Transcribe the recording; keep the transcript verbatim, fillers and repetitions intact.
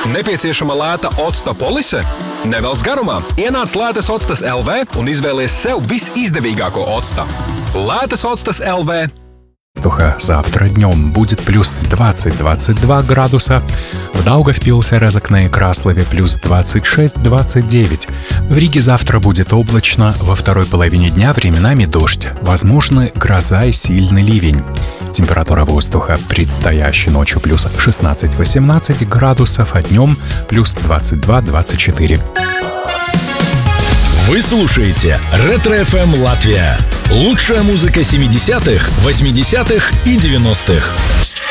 Nepieciešama lēta octa polise? Nevelc garumā, ienāc Lētas Octas L V un izvēlies sev visizdevīgāko octa. Lētas Octas L V. Воздуха завтра днем будет плюс двадцать-двадцать два градуса, в Даугавпилсе, Резекне и Краслове плюс двадцать шесть-двадцать девять. В Риге завтра будет облачно, во второй половине дня временами дождь, возможны гроза и сильный ливень. Температура воздуха предстоящей ночью плюс шестнадцать-восемнадцать градусов, а днем плюс двадцать два-двадцать четыре. Вы слушаете Ретро эф эм Латвия. Лучшая музыка семидесятых, восьмидесятых и девяностых.